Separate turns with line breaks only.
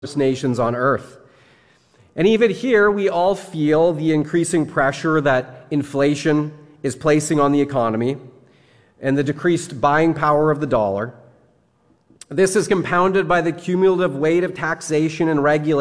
nations on earth. And even here, we all feel the increasing pressure that inflation is placing on the economy and the decreased buying power of the dollar. This is compounded by the cumulative weight of taxation and regulation